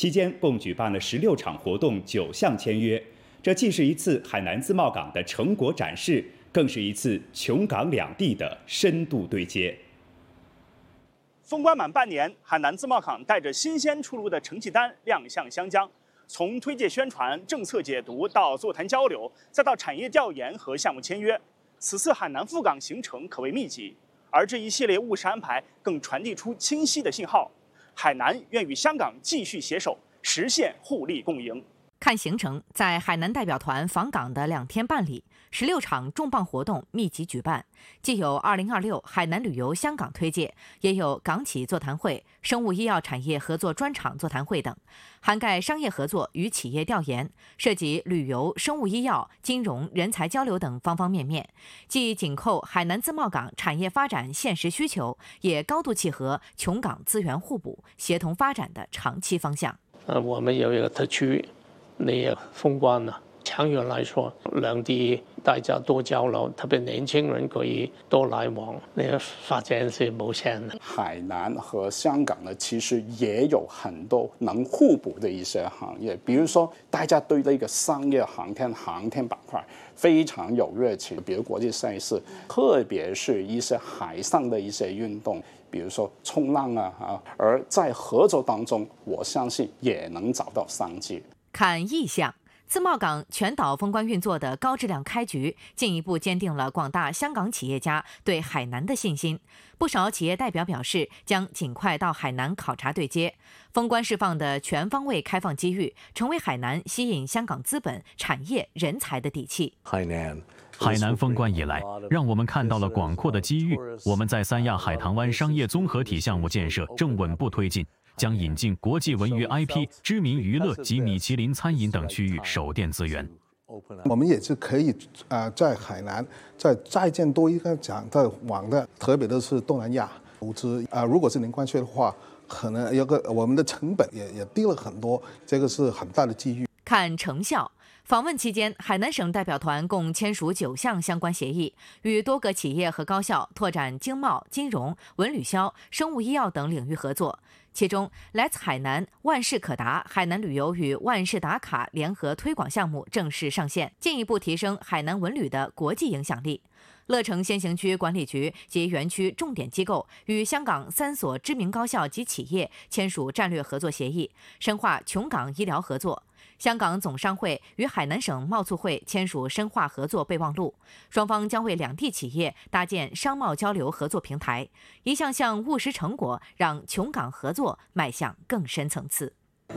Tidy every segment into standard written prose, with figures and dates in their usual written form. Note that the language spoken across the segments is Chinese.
期间共举办了16场活动，9项签约。这既是一次海南自贸港的成果展示，更是一次琼港两地的深度对接。 封关满半年，海南自贸港带着新鲜出炉的成绩单亮相湘江。从推介宣传、政策解读到座谈交流，再到产业调研和项目签约，此次海南赴港行程可谓密集。而这一系列务实安排，更传递出清晰的信号：海南愿与香港继续携手，实现互利共赢。 看行程，在海南代表团访港的2天半里，16场重磅活动密集举办，既有2026海南旅游香港推介，也有港企座谈会、生物医药产业合作专场座谈会等，涵盖商业合作与企业调研，涉及旅游、生物医药、金融、人才交流等方方面面，既紧扣海南自贸港产业发展现实需求，也高度契合琼港资源互补、协同发展的长期方向。 我们有一个特区。你封关了，长远来说，两地大家多交流，特别年轻人可以多来往，那个发展是无限的。 海南和香港呢，其实也有很多能互补的一些行业，比如说大家对这个商业航天板块非常有热情，比如国际赛事，特别是一些海上的一些运动。比如说冲浪而在合作当中，我相信也能找到商机。 看意向，自贸港全岛封关运作的高质量开局，进一步坚定了广大香港企业家对海南的信心。不少企业代表表示，将尽快到海南考察对接。封关释放的全方位开放机遇，成为海南吸引香港资本、产业、人才的底气。 海南封关以来，让我们看到了广阔的机遇。我们在三亚海棠湾商业综合体项目建设正稳步推进。将引进国际文娱 IP、知名娱乐及米其林餐饮等区域手电资源。 我们也是可以在海南再建多一个讲的网的，特别的是东南亚投资如果是零关税的话，可能我们的成本也低了很多，这个是很大的机遇。 看成效。访问期间，海南省代表团共签署9项相关协议，与多个企业和高校拓展经贸、金融、文旅销、生物医药等领域合作。其中，来自海南万事可达海南旅游与万事达卡联合推广项目正式上线，进一步提升海南文旅的国际影响力。乐城先行区管理局及园区重点机构与香港3所知名高校及企业签署战略合作协议，深化琼港医疗合作。香港总商会与海南省贸促会签署深化合作备忘录，双方将为两地企业搭建商贸交流合作平台，一项项务实成果让琼港合作迈向更深层次。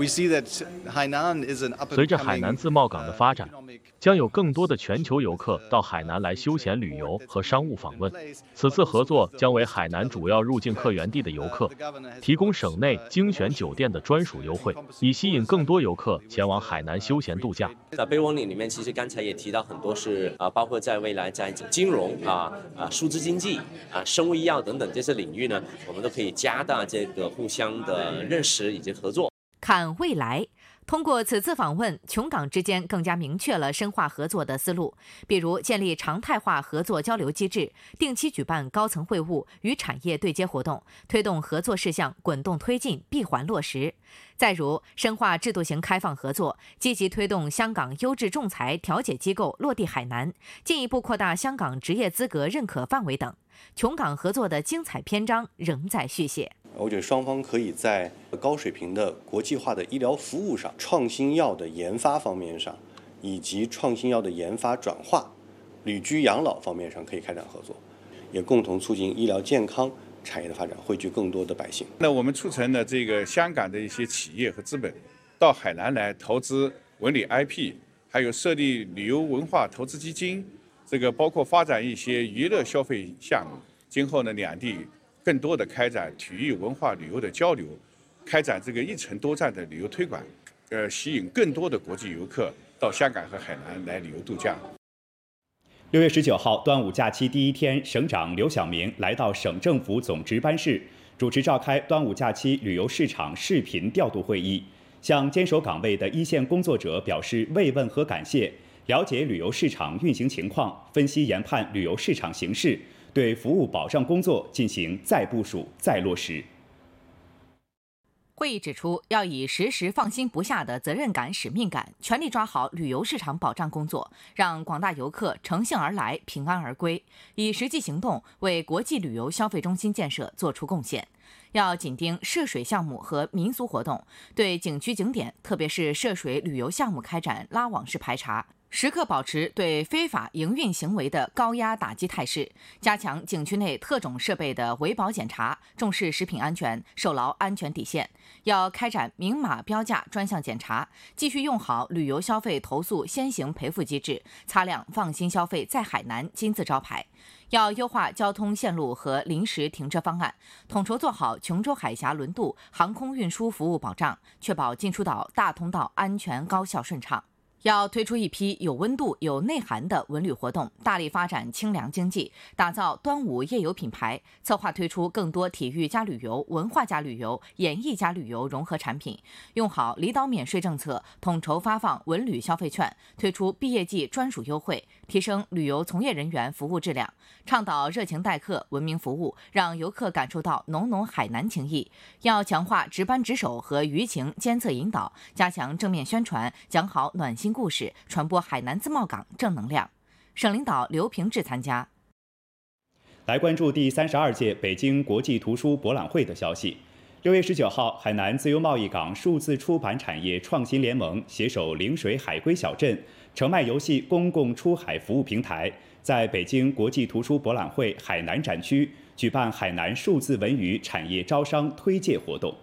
随着海南自贸港的发展，将有更多的全球游客到海南来休闲旅游和商务访问。此次合作将为海南主要入境客源地的游客提供省内精选酒店的专属优惠，以吸引更多游客前往海南休闲度假。 在备忘录里面，其实刚才也提到很多是包括在未来在金融数字经济生物医药等等这些领域呢，我们都可以加大这个互相的认识以及合作。 看未来，通过此次访问，琼港之间更加明确了深化合作的思路，比如建立常态化合作交流机制，定期举办高层会晤与产业对接活动，推动合作事项滚动推进、闭环落实。再如深化制度型开放合作，积极推动香港优质仲裁调解机构落地海南，进一步扩大香港职业资格认可范围等。琼港合作的精彩篇章仍在续写。 我觉得双方可以在高水平的国际化的医疗服务上、创新药的研发方面上，以及创新药的研发转化、旅居养老方面上可以开展合作，也共同促进医疗健康产业的发展，汇聚更多的百姓。 那我们促成了这个香港的一些企业和资本到海南来投资文旅 IP， 还有设立旅游文化投资基金，这个包括发展一些娱乐消费项目。今后呢，两地更多的开展体育文化旅游的交流，开展这个一程多站的旅游推广，吸引更多的国际游客到香港和海南来旅游度假。 6月19号，端午假期第一天，省长刘晓明来到省政府总值班室，主持召开端午假期旅游市场视频调度会议，向坚守岗位的一线工作者表示慰问和感谢，了解旅游市场运行情况，分析研判旅游市场形势，对服务保障工作进行再部署、再落实。 会议指出，要以时时放心不下的责任感、使命感，全力抓好旅游市场保障工作，让广大游客乘兴而来、平安而归，以实际行动为国际旅游消费中心建设做出贡献。要紧盯涉水项目和民俗活动，对景区景点，特别是涉水旅游项目开展拉网式排查。时刻保持对非法营运行为的高压打击态势，加强景区内特种设备的维保检查，重视食品安全，守牢安全底线。要开展明码标价专项检查，继续用好旅游消费投诉先行赔付机制，擦亮放心消费在海南金字招牌。要优化交通线路和临时停车方案，统筹做好琼州海峡轮渡航空运输服务保障，确保进出岛大通道安全高效顺畅。要推出一批有温度、有内涵的文旅活动，大力发展清凉经济，打造端午夜游品牌，策划推出更多体育加旅游、文化加旅游、演艺加旅游融合产品，用好离岛免税政策，统筹发放文旅消费券，推出毕业季专属优惠，提升旅游从业人员服务质量，倡导热情待客、文明服务，让游客感受到浓浓海南情谊。要强化值班值守和舆情监测引导，加强正面宣传，讲好暖心故事，传播海南自贸港正能量。省领导刘平志参加。 来关注第32届北京国际图书博览会的消息。6月19号，海南自由贸易港数字出版产业创新联盟携手陵水海归小镇澄迈游戏公共出海服务平台，在北京国际图书博览会海南展区举办海南数字文娱产业招商推介活动。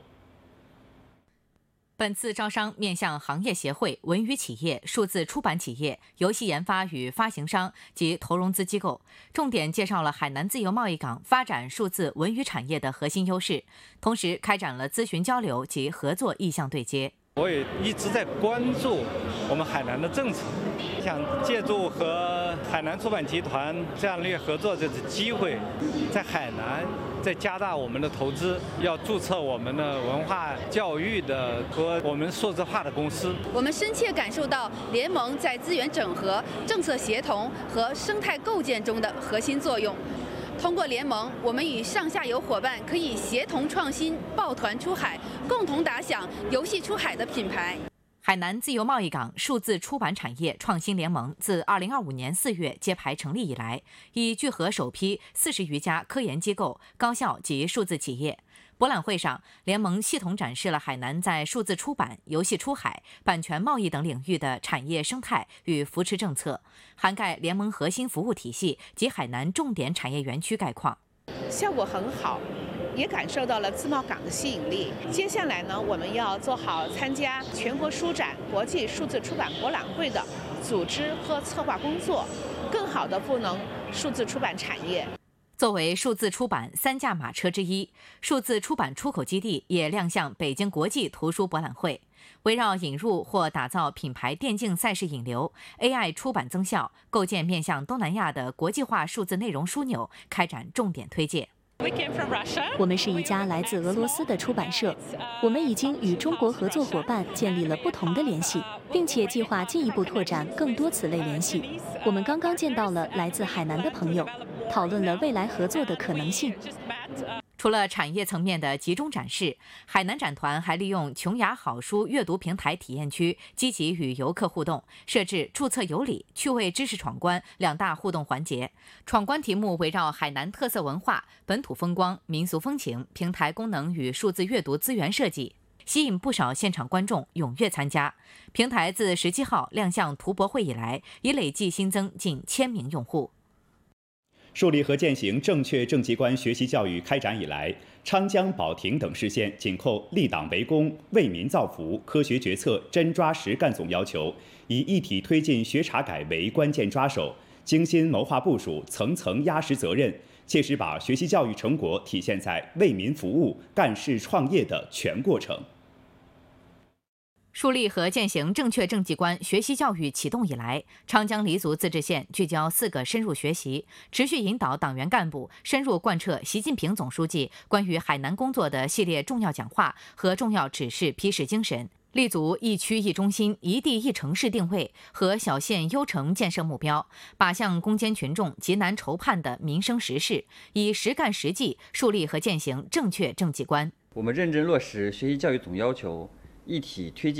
本次招商面向行业协会、文娱企业、数字出版企业、游戏研发与发行商及投融资机构，重点介绍了海南自由贸易港发展数字文娱产业的核心优势，同时开展了咨询交流及合作意向对接。 我也一直在关注我们海南的政策，想借助和海南出版集团这样的一个合作的机会，在海南再加大我们的投资，要注册我们的文化教育的和我们数字化的公司。 我们深切感受到联盟在资源整合、政策协同和生态构建中的核心作用。通过联盟，我们与上下游伙伴可以协同创新、抱团出海，共同打响游戏出海的品牌。 海南自由贸易港数字出版产业创新联盟自2025年4月揭牌成立以来，已聚合首批40余家科研机构、高校及数字企业。博览会上，联盟系统展示了海南在数字出版、游戏出海、版权贸易等领域的产业生态与扶持政策，涵盖联盟核心服务体系及海南重点产业园区概况。 效果很好，也感受到了自贸港的吸引力。接下来呢，我们要做好参加全国书展、国际数字出版博览会的组织和策划工作，更好地赋能数字出版产业。 作为数字出版3驾马车之一，数字出版出口基地也亮相北京国际图书博览会，围绕引入或打造品牌电竞赛事引流、AI 出版增效，构建面向东南亚的国际化数字内容枢纽，开展重点推介。 我们是一家来自俄罗斯的出版社，我们已经与中国合作伙伴建立了不同的联系，并且计划进一步拓展更多此类联系。我们刚刚见到了来自海南的朋友，讨论了未来合作的可能性。 除了产业层面的集中展示，海南展团还利用琼雅好书阅读平台体验区，积极与游客互动，设置注册有礼、趣味知识闯关2大互动环节。闯关题目围绕海南特色文化、本土风光、民俗风情、平台功能与数字阅读资源设计，吸引不少现场观众踊跃参加。平台自17号亮相图博会以来，已累计新增近1000名用户。 树立和践行正确政绩观学习教育开展以来，昌江、保亭等市县紧扣立党为公、为民造福、科学决策、真抓实干总要求，以一体推进学查改为关键抓手，精心谋划部署，层层压实责任，切实把学习教育成果体现在为民服务、干事创业的全过程。 树立和践行正确政绩观学习教育启动以来，昌江黎族自治县聚焦4个深入学习，持续引导党员干部深入贯彻习近平总书记关于海南工作的系列重要讲话和重要指示批示精神， 立足一区一中心、一地一城市定位和小县优城建设目标，把向攻坚群众急难愁盼的民生实事，以实干实际树立和践行正确政绩观。 我们认真落实学习教育总要求，一体推进